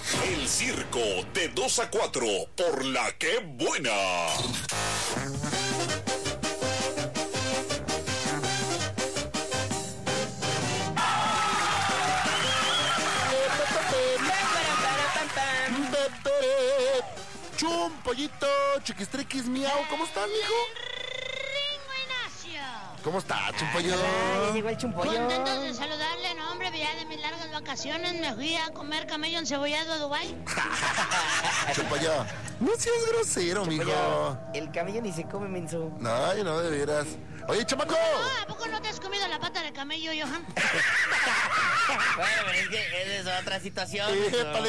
El circo de 2 a 4 por La Que Buena. Chum, pollito, chiquistriquis, miau, ¿cómo estás, mijo? Ringo Ignacio. ¿Cómo está, Chumpollo? Ya llegó el Chumpollo. Contentos de saludarle, no, hombre, ya de mis largas vacaciones me fui a comer camello encebollado a Dubái. Chumpollo, no seas grosero, mijo. El camello ni se come, menso. No, no, de veras. Oye, chamaco. No, ¿a poco no te has comido la pata de camello, Johan? Bueno, pero es que esa es otra situación. ¡Épale!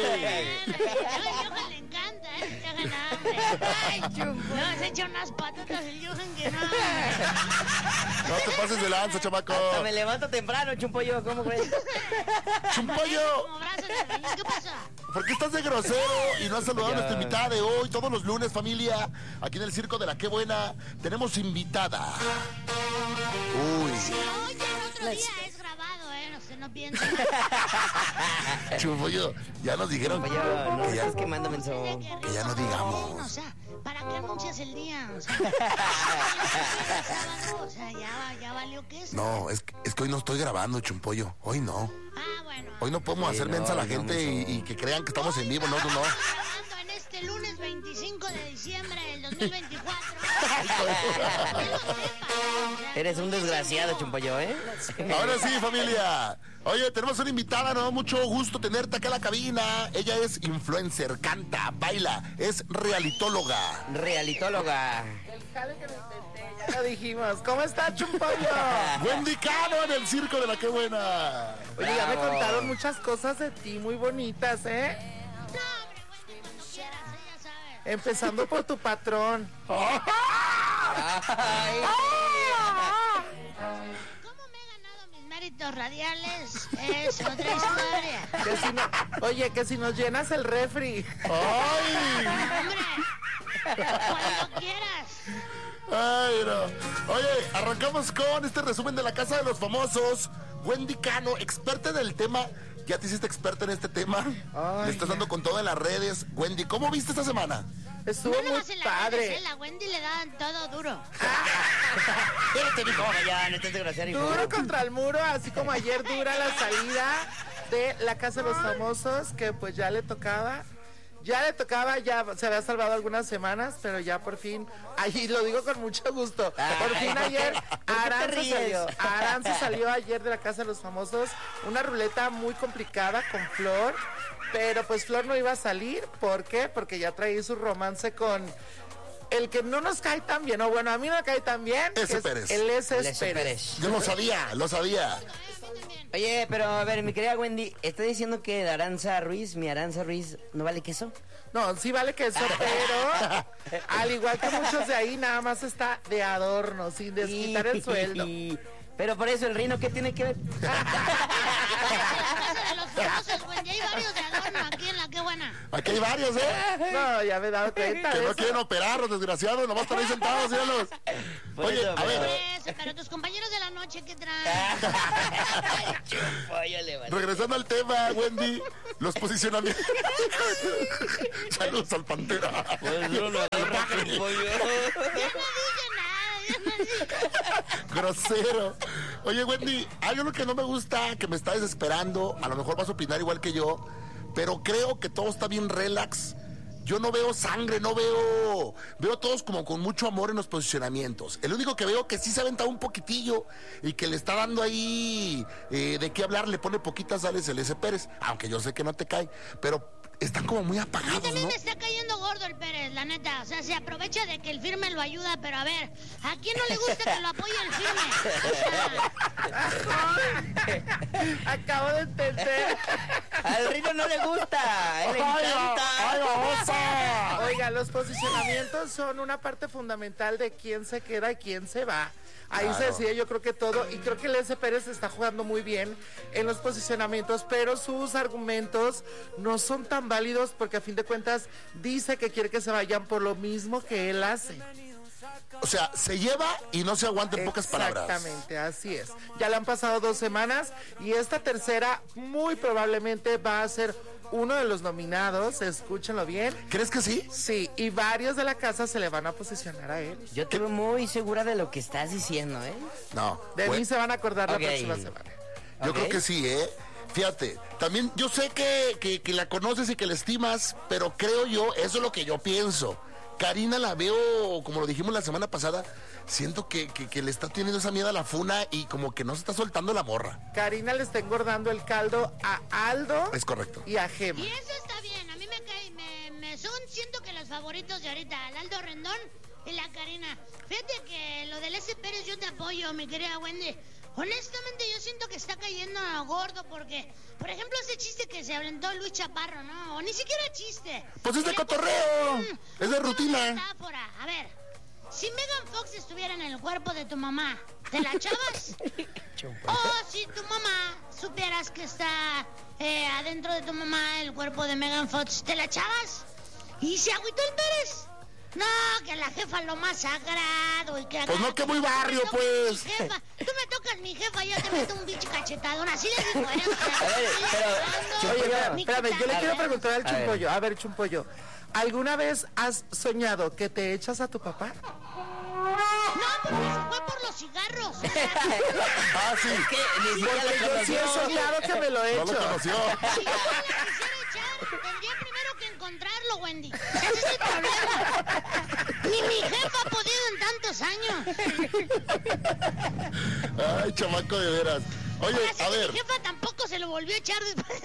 A Johan le encanta, ¿eh? Te hagan hambre. Ay, Chumpo. No, se echa unas patatas el Johan que no. No te pases de lanza, chamaco. Hasta me levanto temprano, Chumpollo, ¿cómo crees? Chumpollo, Como brazos de gallina. ¿Qué pasa? ¿por qué estás de grosero y no has saludado a nuestra invitada de hoy? Todos los lunes, familia, aquí en el Circo de La Que Buena, tenemos invitada. Uy, Si oye el otro día es grabado, ¿eh? Usted no piensa. Chumpollo, ya nos dijeron Chumpollo, no que ya, estás quemando, menso. que ya no digamos. O sea, ¿para qué anuncias el día? O sea, sábado, o sea, ya valió que eso. No, es que hoy no estoy grabando, Chumpollo. Hoy no. Ah, bueno. Hoy no podemos Sí, hacer no, mensa a la no, gente menso. y que crean que estamos en vivo. No, no, no. Grabando en este lunes 25 de diciembre del 2024. Que lo sepa. Eres un desgraciado, Chumpollo, ¿eh? Ahora sí, familia. Oye, tenemos una invitada, ¿no? Mucho gusto tenerte acá en la cabina. Ella es influencer, canta, baila, es realitóloga. Realitóloga. El jale que me inventé, ya lo dijimos. ¿Cómo está, Chumpollo? Wendy Cano en el Circo de La Que Buena. Oye, ya me Bravo. contaron muchas cosas de ti muy bonitas, ¿eh? No, hombre, güey, cuando quieras, ya sabes. Empezando por tu patrón. Ay. ¿Cómo me he ganado mis méritos radiales? Es otra historia. Que si no- oye, que si nos llenas el refri. ¡Ay! Hombre, cuando quieras. ¡Ay, no! Oye, arrancamos con este resumen de La Casa de los Famosos. Wendy Cano, experta en el tema. ¿Ya te hiciste experta en este tema? Ay, Le estás dando con todo en las redes. Wendy, ¿cómo viste esta semana? Estuvo No muy nomás en la padre. la Wendy le daban todo duro. Espérate, mijo. Ya, no estés desgraciado, hijo. Duro contra el muro, así como ayer dura la salida de La Casa de los Famosos, que pues ya le tocaba. Ya se había salvado algunas semanas, pero ya por fin, ahí lo digo con mucho gusto, por fin ayer Aranza salió ayer de La Casa de los Famosos, una ruleta muy complicada con Flor, pero pues Flor no iba a salir, ¿por qué? Porque ya traía su romance con el que no nos cae tan bien, o bueno, a mí no me cae tan bien, Ese que es Pérez. el S. Lese Pérez. Pérez. Yo lo sabía, lo sabía. Oye, pero a ver, mi querida Wendy, ¿está diciendo que Aranza Ruiz, mi Aranza Ruiz, no vale queso? No, sí vale que eso, pero al igual que muchos de ahí, nada más está de adorno, sin desquitar el sueldo. Pero por eso, el reino, ¿qué tiene que ver? La casa de los famosos, Wendy. Hay varios de adorno aquí en La Que Buena. Aquí hay varios, ¿eh? No, ya me he dado cuenta Que de no eso. quieren operar, los desgraciados, nomás están ahí sentados, sígalos. Por Oye, eso, a Por ver, eso, pero tus compañeros de la noche, ¿qué traen? Chumpollo le vale. regresando al tema, Wendy, los posicionamientos. Saludos al Pantera. Pues yo lo agarro, Chumpollo. Ya no dije. Grosero. Oye, Wendy, hay algo que no me gusta, que me está desesperando. A lo mejor vas a opinar igual que yo, pero creo que todo está bien relax. Yo no veo sangre, veo todos como con mucho amor en los posicionamientos. El único que veo que sí se ha aventado un poquitillo y que le está dando ahí de qué hablar, le pone poquitas sales el S. Pérez, aunque yo sé que no te cae, pero están como muy A mí apagados, también ¿no? me está cayendo gordo el Pérez, la neta. O sea, se aprovecha de que el firme lo ayuda, pero a ver, ¿a quién no le gusta que lo apoye el firme? Acabo de entender. Al Rino no le gusta, a él le encanta. ¡Ay, babosa! Oiga, los posicionamientos son una parte fundamental de quién se queda y quién se va. Ahí se decide, yo creo que todo, y creo que el S. Pérez está jugando muy bien en los posicionamientos, pero sus argumentos no son tan válidos porque a fin de cuentas dice que quiere que se vayan por lo mismo que él hace. O sea, se lleva y no se aguanta en pocas palabras. Exactamente, así es. Ya le han pasado 2 semanas y esta tercera muy probablemente va a ser uno de los nominados, escúchenlo bien. ¿Crees que sí? Sí, y varios de la casa se le van a posicionar a él. Yo te veo muy segura de lo que estás diciendo, ¿eh? No. De mí se van a acordar Ok. la próxima semana. Yo Ok. creo que sí, ¿eh? Fíjate, también yo sé que la conoces y que la estimas, pero creo yo, eso es lo que yo pienso. Karina la veo, como lo dijimos la semana pasada, siento que le está teniendo esa miedo a la funa y como que no se está soltando la morra. Karina le está engordando el caldo a Aldo Es correcto. y a Gema. Y eso está bien, a mí me cae, siento que los favoritos de ahorita, el Aldo Rendón y la Karina. Fíjate que lo del S. Pérez yo te apoyo, mi querida Wendy. Honestamente yo siento que está cayendo gordo porque, por ejemplo, ese chiste que se aventó Luis Chaparro, ¿no? O ni siquiera chiste. Pues es de Era cotorreo, es de rutina. Metáfora. A ver, si Megan Fox estuviera en el cuerpo de tu mamá, ¿te la echabas? O si tu mamá supieras que está adentro de tu mamá el cuerpo de Megan Fox, ¿te la echabas? ¿Y se agüitó el Pérez? No, que la jefa lo más sagrado y que... Pues no, que muy barrio, Tú me tocas pues. mi jefa, tú me tocas mi jefa, yo te meto un bicho cachetadón, así le digo, ¿eh? Oye, espérame, Mi espérame, yo le cachetadón. quiero preguntar al A ver. Chumpollo. A ver, Chumpollo, ¿alguna vez has soñado que te echas a tu papá? No, porque se fue por los cigarros. Ah, sí. Que ni siquiera Porque lo yo sí he conoció. soñado que me lo he No hecho. lo conoció. Si yo me la quisiera echar, tendría primero que encontrarlo, Wendy. Ese es el problema. Ni mi jefa ha podido en tantos años. Ay, chamaco de veras. Oye, Ahora sí a que ver, mi jefa tampoco se lo volvió a echar después.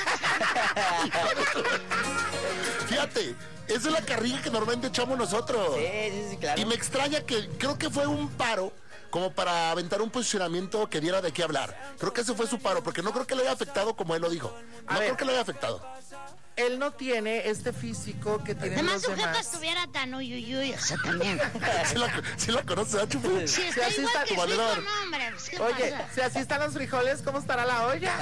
fíjate, esa es la carrilla que normalmente echamos nosotros. Sí, claro. Y me extraña que creo que fue un paro como para aventar un posicionamiento que diera de qué hablar. Creo que ese fue su paro, porque no creo que le haya afectado como él lo dijo. A No ver. creo que le haya afectado. Él no tiene este físico que tienen Además, los su jefa demás. estuviera tan uyuyuy, o sea, también. ¿Sí la conoces, Chupo? Si está así igual está que tu su hijo, valedor. no, hombre, pues, ¿qué Oye, pasa? si así están los frijoles, ¿cómo estará la olla?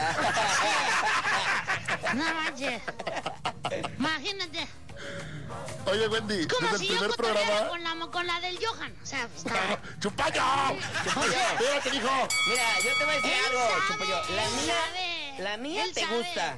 No manches. Imagínate. Oye, Wendy, Como desde si el yo primer cotorreara programa... con la del Johan. O sea, está... ¡Chupayo! ¡Espérate, hijo! Mira, yo te voy a decir Él algo, sabe, Chumpollo. él sabe. La mía Él te sabe. gusta.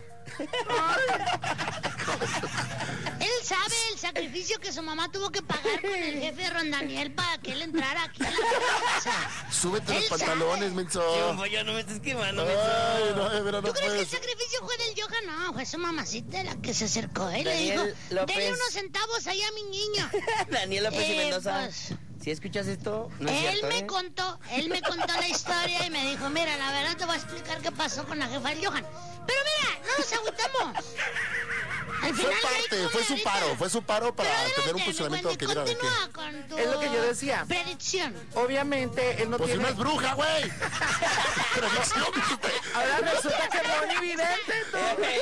Él sabe el sacrificio que su mamá tuvo que pagar con el jefe Ron Daniel para que él entrara aquí a la casa. Súbete los Él pantalones, sabe. menso. Chumpollo, no me estés quemando, Ay, no, de veras, ¿Tú no crees que el puedes. sacrificio fue del Johan? No, fue su mamacita la que se acercó y le Daniel dijo, López. denle unos centavos ahí a mi niño. Daniel López y Mendoza. Pues, Si escuchas esto, no es él cierto, me ¿eh? contó la historia y me dijo, mira, la verdad te voy a explicar qué pasó con la jefa del Johan. Pero mira, no nos agüitamos. Al Fue final, parte, ahí fue su ahorita- paro, fue su paro para Pero tener un adelante, posicionamiento Wendy, que diera de qué. continúa con tu Es lo que yo decía. predicción. Obviamente, él no Pues si tiene... no es bruja, güey. Predicción, usted. Ahora resulta que no es vidente, tú.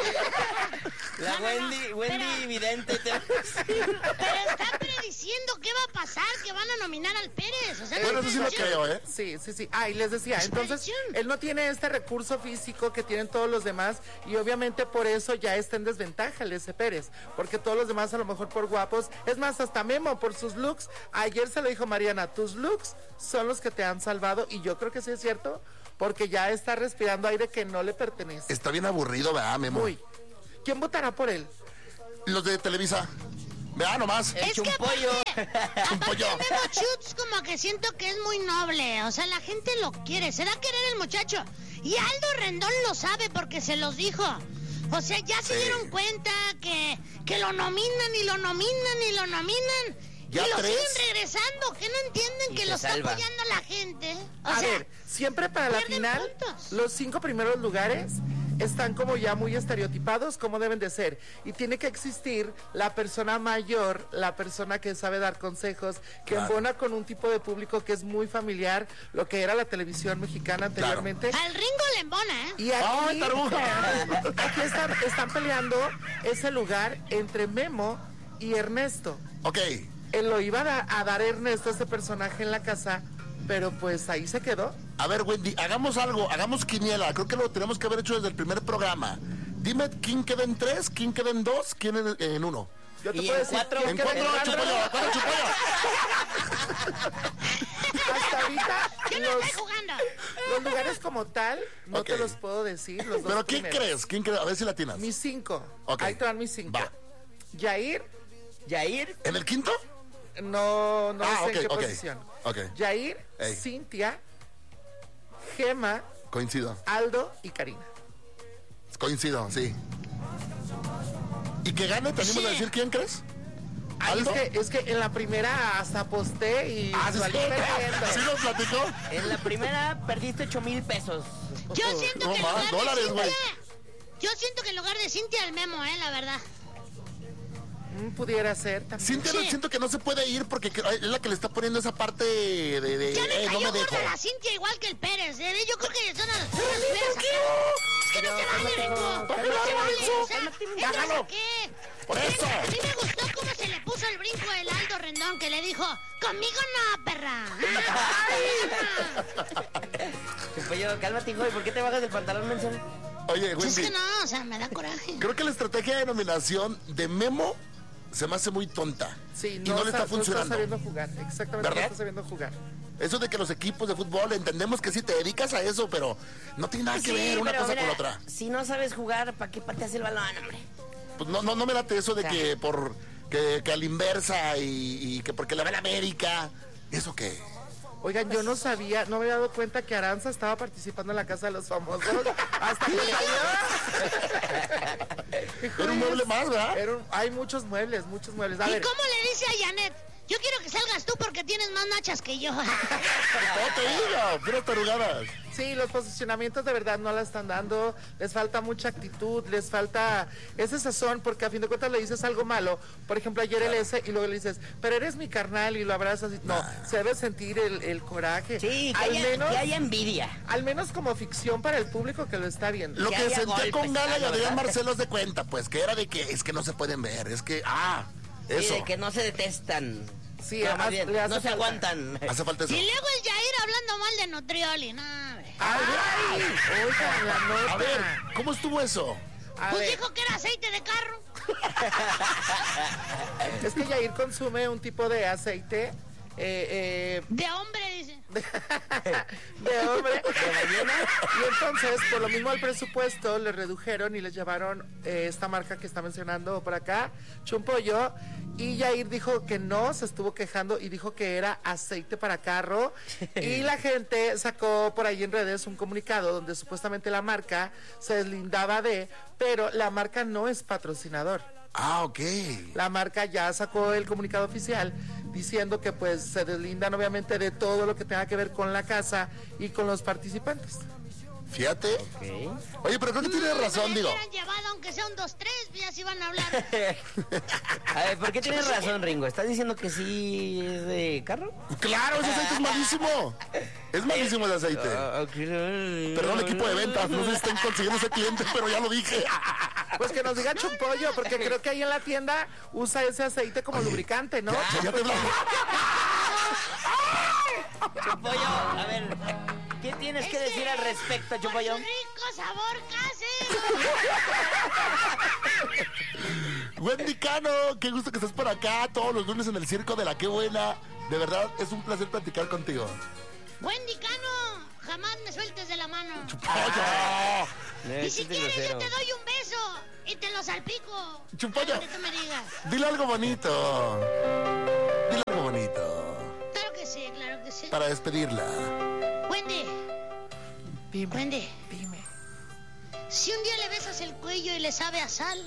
La No, no, no, Wendy pero- vidente. Pero está prediciendo qué va a pasar, que van a nominar al Pérez. O sea, Bueno, no eso sí lo predicción. creo, ¿eh? Sí, sí, sí. Ah, y les decía, Es entonces, predicción. él no tiene este recurso físico que tienen todos los demás y obviamente por eso ya está en desventaja el S. Pérez, porque todos los demás a lo mejor por guapos, es más, hasta Memo por sus looks. Ayer se lo dijo Mariana, tus looks son los que te han salvado y yo creo que sí es cierto, porque ya está respirando aire que no le pertenece. Está bien aburrido, ¿verdad, Memo? Muy. ¿Quién votará por él? Los de Televisa. Vea nomás. El Es que Chumpollo. aparte Chumpollo. Memo Chutz como que siento que es muy noble. O sea, la gente lo quiere. Se da a querer el muchacho. Y Aldo Rendón lo sabe porque se los dijo. O sea, ya se Sí. dieron cuenta que lo nominan y lo nominan y lo nominan. Ya y lo 3. siguen regresando. Que no entienden Y que se lo está salva. apoyando la gente. O A sea, ver, siempre para la pierden final, puntos. los 5 primeros lugares están como ya muy estereotipados como deben de ser. Y tiene que existir la persona mayor, la persona que sabe dar consejos, que Claro. embona con un tipo de público que es muy familiar, lo que era la televisión mexicana anteriormente. al Ringo le embona, ¿eh? Y ¡Ay, aquí, taruga! aquí están peleando ese lugar entre Memo y Ernesto. Ok. Él lo iba a dar Ernesto, este personaje en la casa, pero pues ahí se quedó. A ver, Wendy, hagamos algo, hagamos quiniela. Creo que lo tenemos que haber hecho desde el primer programa. Dime quién queda en 3, quién queda en 2, quién en 1. Yo te Y puedo en decir cuatro- quién En queda 4, cuatro. Chupollo, 4, Chupollo. Hasta ahorita Yo no estoy jugando. Los lugares como tal, no Ok. te los puedo decir. Los dos ¿Pero quién primeros. crees? ¿Quién crees? A ver si la atinas. Mis 5. Ok. Ahí te van mis 5. Va. Yair, Yair, ¿En el quinto? no Ah, sé en qué ok, ok. posición. Ok. Yair, Ey. Cintia, Gema, Coincido. Aldo y Karina. Coincido, sí. ¿Y que gane? ¿Te animas a decir quién crees? Ay, ¿Aldo? es que en la primera hasta aposté y Ah, sí, salí perdiendo. ¿Sí nos platicó? en la primera perdiste 8,000 pesos. Yo siento No que en más, lugar dólares, de güey. Cintia... Yo siento que en lugar de Cintia, el Memo, la verdad. Pudiera ser también. Cintia, Sí. siento que no se puede ir porque es la que le está poniendo esa parte de Ya me no cayó me dejo. gorda la Cintia igual que el Pérez. Yo creo que son las primeras acá. Es que no se vale, Rico. ¿Por qué No no, se vale. Renzo? O sea, ¿qué Bájalo. pasa qué? Por eso. A mí me gustó cómo se le puso el brinco el Aldo Rendón, que le dijo, conmigo no, perra. Chupollo, cálmate, hijo. ¿Y por qué te bajas del pantalón, mención? Oye, Pues es Wendy, que no, o sea, me da coraje. creo que la estrategia de nominación de Memo se me hace muy tonta. Sí, y no le está No funcionando. está sabiendo jugar. Exactamente, ¿Verdad? no está sabiendo jugar. Eso de que los equipos de fútbol, entendemos que sí te dedicas a eso, pero no tiene nada que ver una pero cosa mira, con otra. Si no sabes jugar, ¿para qué pateas el balón, hombre? Pues no me late eso de que por que a la inversa y que porque la ve la América. ¿Eso qué? Oigan, yo no sabía, no me había dado cuenta que Aranza estaba participando en la Casa de los Famosos. Hasta que salió. Era un mueble más, ¿verdad? Hay muchos muebles, muchos muebles. A ¿Y ver, cómo le dice a Janet? Yo quiero que salgas tú porque tienes más nachas que yo. No te digo, puras tarugadas. sí, los posicionamientos de verdad no la están dando. Les falta mucha actitud, les falta ese sazón, porque a fin de cuentas le dices algo malo. Por ejemplo, ayer el S y luego le dices, pero eres mi carnal y lo abrazas. Y... No, se debe sentir el coraje. Sí, que haya envidia. Al menos como ficción para el público que lo está viendo. Lo Que que haya sentía golpes, con Gala y ¿no? Adrián ¿Verdad? Marcelo de cuenta, pues, que era de que es que no se pueden ver, es que, Sí, eso. de que no se detestan. Sí, No, además más bien, le hace no se falta. aguantan. Hace falta eso. Y luego el Jair hablando mal de Nutrioli. No, hombre. ¡Ay! Oigan, la nota. A ver, ¿cómo estuvo eso? A Pues ver, dijo que era aceite de carro. es que Yair consume un tipo de aceite De hombre, dice. de hombre. Y entonces, por lo mismo al presupuesto, le redujeron y les llevaron esta marca que está mencionando por acá, Chumpollo. Y Yair dijo que no, se estuvo quejando y dijo que era aceite para carro. Y la gente sacó por ahí en redes un comunicado donde supuestamente la marca se deslindaba pero la marca no es patrocinador. Ah, ok. La marca ya sacó el comunicado oficial diciendo que pues se deslindan obviamente de todo lo que tenga que ver con la casa y con los participantes. Fíjate. Oye, pero creo que tienes razón, Me digo. hubieran llevado, aunque sea un 2-3, ya se iban a hablar. A ver, ¿por qué tienes razón, Ringo? ¿Estás diciendo que sí es de carro? Claro, ese aceite es malísimo. Es malísimo el aceite. Perdón, equipo de ventas, no sé si están consiguiendo ese cliente, pero ya lo dije. Pues que nos diga Chumpollo, porque creo que ahí en la tienda usa ese aceite como lubricante, ¿no? Ya te blanco. Chupollo, a ver, ¿qué tienes que decir al respecto, Por Chupollo? su rico sabor casero. Wendy Cano, qué gusto que estés por acá todos los lunes en el Circo de la Qué Buena. De verdad, es un placer platicar contigo. Wendy Cano, jamás me sueltes de la mano. ¡Pollo! Y si quieres, yo te doy un beso y te lo salpico. Chupollo. Lo que tú me digas. Dile algo bonito. Dile algo bonito. Claro que sí, claro que sí. Para despedirla. Wendy, Dime, Wendy, dime. si un día le besas el cuello y le sabe a sal,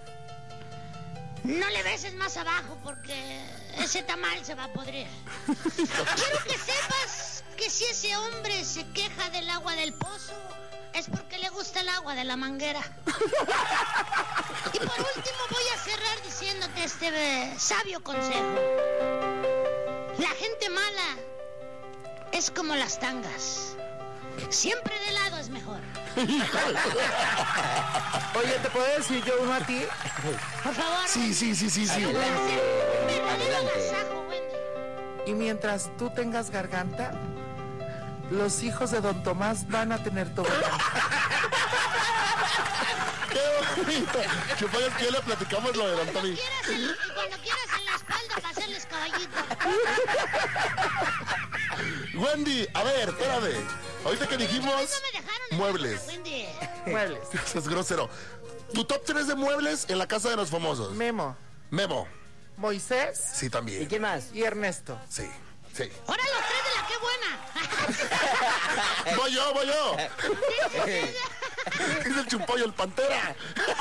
no le beses más abajo porque ese tamal se va a podrir. Quiero que sepas que si ese hombre se queja del agua del pozo, es porque le gusta el agua de la manguera. Y por último voy a cerrar diciéndote este sabio consejo. La gente mala es como las tangas. Siempre de lado es mejor. Oye, ¿te puedo decir yo uno a ti? Por favor. Sí. Un verdadero agasajo, Wendy. Y mientras tú tengas garganta, los hijos de Don Tomás van a tener tobogán. ¡Qué bonito! Chupollo, es que ya le platicamos lo de Don Tony. Y cuando quieras en la espalda para hacerles caballito. Wendy, a ver, espérame. Ahorita que dijimos No me dejaron muebles. Wendy. Muebles. Eso es grosero. Tu top 3 de muebles en la casa de los famosos. Memo, Memo. Moisés Sí, ¿Y también. quién más? y Ernesto. Sí, sí. Ahora los tres de la qué buena. Voy yo. Es el chumpollo, el pantera.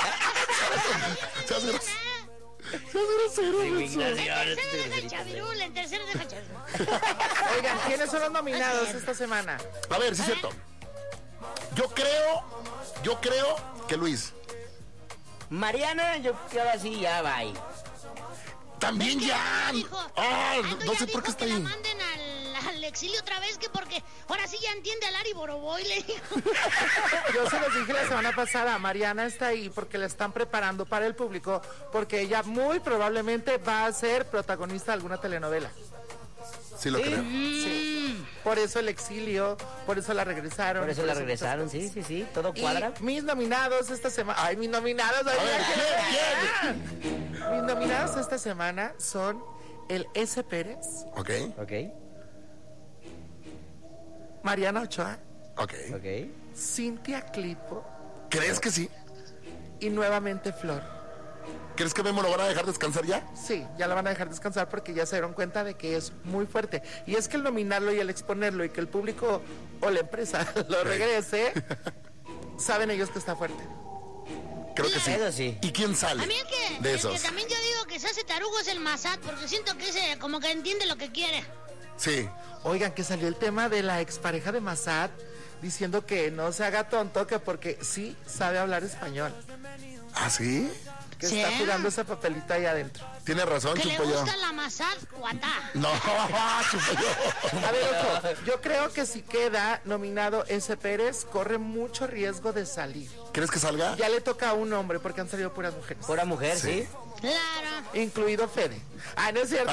Seas grosero, Renzo. En tercero deja el chavirul, en tercero deja el chavirul. Oigan, ¿quiénes son los nominados esta semana? A ver, sí es cierto. Yo creo que Luis. Mariana, yo creo que ahora sí ya va ahí. También ya. No sé por qué está que la ahí. manden al exilio otra vez, que porque ahora sí ya entiende a Lari Boroboy, le dijo. Yo se los dije la semana pasada, Mariana está ahí porque la están preparando para el público, porque ella muy probablemente va a ser protagonista de alguna telenovela. Sí, lo creo. Sí. Por eso el exilio, por eso la regresaron. Por eso la regresaron, muchas sí, cosas. sí, todo cuadra. Y mis nominados esta semana. Ay, mis nominados. A ver, ¿quién? Mis nominados esta semana son el S. Pérez, Ok, Ok, Mariana Ochoa, ok. ok. Cintia Clipo ¿Crees que sí? y nuevamente Flor. ¿Crees que Memo lo van a dejar descansar ya? Sí, ya la van a dejar descansar porque ya se dieron cuenta de que es muy fuerte. Y es que el nominarlo y el exponerlo y que el público o la empresa lo regrese, saben ellos que está fuerte. Creo que sí. Eso sí. ¿Y quién sale A mí el de que esos? también yo digo que se hace tarugo es el Mazat, porque siento que ese como que entiende lo que quiere. Sí. Oigan, que salió el tema de la expareja de Mazat diciendo que no se haga tonto, que porque sí sabe hablar español, ¿Ah, sí? que ¿Sí? está jugando ese papelito ahí adentro. Tiene razón, Que le Chumpollo. gusta la Mazat cuatá. No, Chumpollo. A ver, ojo, yo creo que si queda nominado S. Pérez, corre mucho riesgo de salir. ¿Crees que salga? Ya le toca a un hombre porque han salido puras mujeres, Pura mujer, Sí. sí. Claro. incluido Fede. Ah, no es cierto.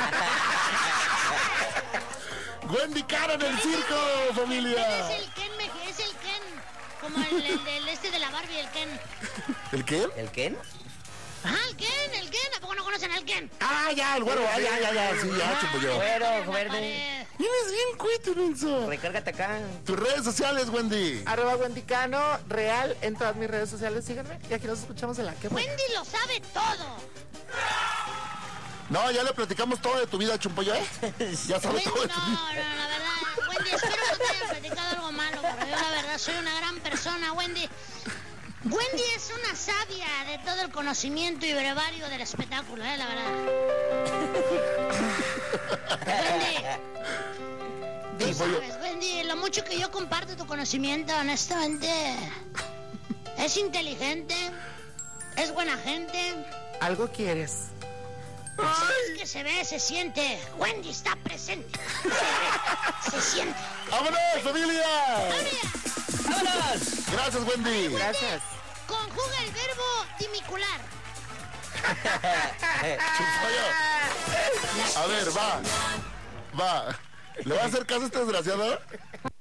Wendy Cara en el circo, familia. Es el Ken, es el Ken. Como el este de la Barbie, el Ken. ¿El qué? ¿El Ken? Ajá, el Ken. ¿A poco no conocen al Ken? Ah, ya, el güero. Ah, ya. Sí, ya, Chumpollo. Güero, La verde. pared. Vienes bien cuito, Renzo. Recárgate acá. Tus redes sociales, Wendy. @Wendicano real en todas mis redes sociales, síganme. Y aquí nos escuchamos en la que buena. Wendy lo sabe todo. No, ya le platicamos todo de tu vida, Chumpollo. Ya sabes Wendy, todo de no, tu vida. la verdad. Wendy, espero que no te haya platicado algo malo, pero yo la verdad soy una gran persona, Wendy. Wendy es una sabia de todo el conocimiento y brevario del espectáculo, la verdad. Wendy, tú sabes, Wendy, lo mucho que yo comparto tu conocimiento, honestamente. Es inteligente, es buena gente. Algo quieres. Es que se ve, se siente. Wendy está presente. Se siente. ¡Vámonos, familia! ¡Vámonos! Gracias, Wendy. Gracias. Conjuga el verbo dimicular. Chumpollo. A ver, va. ¿Le va a hacer caso a este desgraciado?